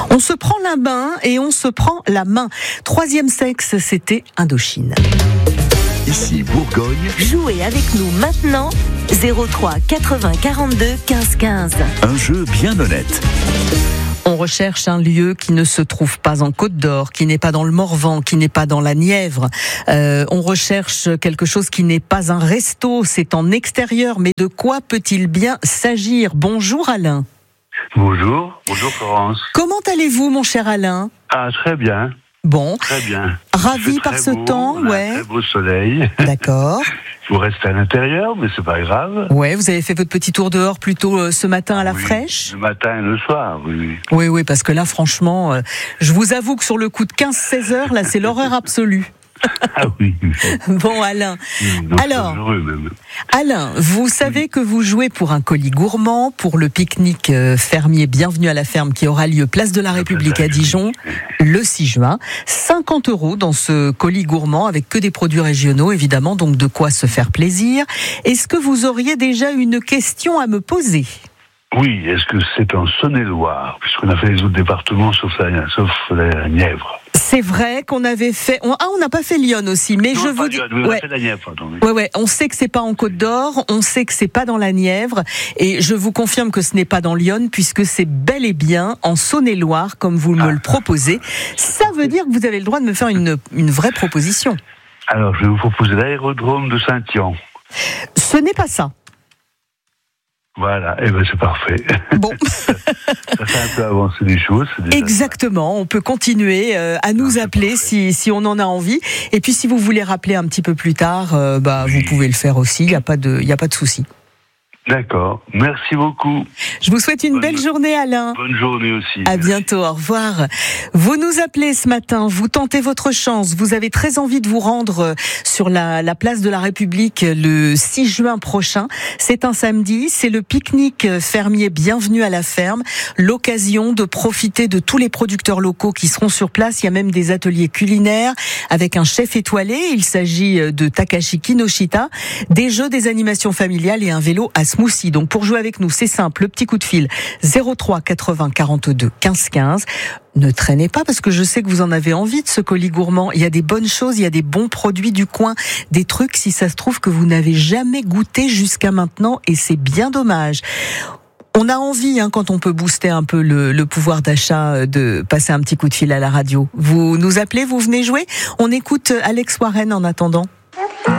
On se prend la main et on se prend la main. Troisième sexe, c'était Indochine. Ici Bourgogne. Jouez avec nous maintenant 03 80 42 15 15. Un jeu bien honnête. On recherche un lieu qui ne se trouve pas en Côte d'Or, qui n'est pas dans le Morvan, qui n'est pas dans la Nièvre. On recherche quelque chose qui n'est pas un resto, c'est en extérieur. Mais de quoi peut-il bien s'agir ? Bonjour Alain. Bonjour Florence. Comment allez-vous mon cher Alain ? Ah, très bien. Bon. Très bien. Ravi par ce temps, on a ouais. un très beau soleil. D'accord. Vous restez à l'intérieur, mais c'est pas grave. Ouais, vous avez fait votre petit tour dehors plutôt ce matin à la Oui, fraîche ? le matin et le soir, oui. Oui, parce que là, franchement, je vous avoue que sur le coup de 15-16 heures, là, c'est l'horreur absolue. Ah oui. Bon, Alain. Donc, Alors, c'est heureux, même. Alain, vous savez que vous jouez pour un colis gourmand, pour le pique-nique fermier Bienvenue à la ferme qui aura lieu place de la République à Dijon le 6 juin. 50 € dans ce colis gourmand avec que des produits régionaux, évidemment, donc de quoi se faire plaisir. Est-ce que vous auriez déjà une question à me poser ? Oui, est-ce que c'est en Saône-et-Loire, puisqu'on a fait les autres départements sauf la Nièvre. C'est vrai qu'on avait fait. On n'a pas fait Lyon aussi, mais Non, je pas vous dis. Lyon, on a fait la Nièvre, pardon. Oui. Ouais. On sait que c'est pas en Côte d'Or, on sait que c'est pas dans la Nièvre, et je vous confirme que ce n'est pas dans Lyon, puisque c'est bel et bien en Saône-et-Loire, comme vous me le proposez. Ça veut dire que vous avez le droit de me faire une vraie proposition. Alors, je vais vous proposer l'aérodrome de Saint-Yan. Ce n'est pas ça. Voilà, et ben c'est parfait. Bon. Ça fait un peu avancer les choses. Exactement, on peut continuer à nous appeler si on en a envie. Et puis si vous voulez rappeler un petit peu plus tard, vous pouvez le faire aussi, il n'y a pas de souci. D'accord, merci beaucoup. Je vous souhaite une belle journée Alain. Bonne journée aussi. À bientôt, au revoir. Vous nous appelez ce matin, vous tentez votre chance, vous avez très envie de vous rendre sur la place de la République le 6 juin prochain. C'est un samedi, c'est le pique-nique fermier Bienvenue à la ferme, l'occasion de profiter de tous les producteurs locaux qui seront sur place. Il y a même des ateliers culinaires avec un chef étoilé, il s'agit de Takashi Kinoshita, des jeux, des animations familiales et un vélo à smoothie. Donc pour jouer avec nous, c'est simple, le petit coup de fil 03 80 42 15 15. Ne traînez pas parce que je sais que vous en avez envie de ce colis gourmand. Il y a des bonnes choses, il y a des bons produits du coin, des trucs si ça se trouve que vous n'avez jamais goûté jusqu'à maintenant et c'est bien dommage. On a envie, quand on peut booster un peu le pouvoir d'achat, de passer un petit coup de fil à la radio. Vous nous appelez, vous venez jouer. On écoute Alex Warren en attendant.